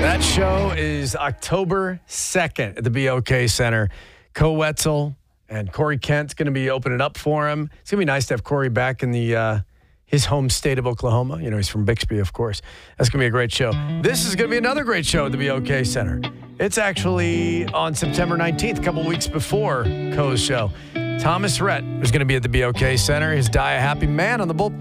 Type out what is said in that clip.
That show is October 2nd at the BOK Center. Co Wetzel and Corey Kent's going to be opening up for him. It's going to be nice to have Corey back in his home state of Oklahoma. You know, he's from Bixby, of course. That's going to be a great show. This is going to be another great show at the BOK Center. It's actually on September 19th, a couple weeks before Co's show. Thomas Rhett is going to be at the BOK Center. His Die a Happy Man on the bullpen.